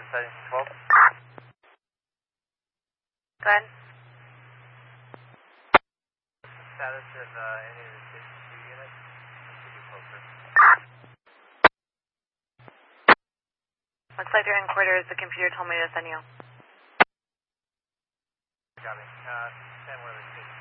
setting 12. Go ahead. What's the status of any of the Station 2 units? Let's get you closer. Looks like they're in quarters. The computer told me to send you. Got me. Stand where the Station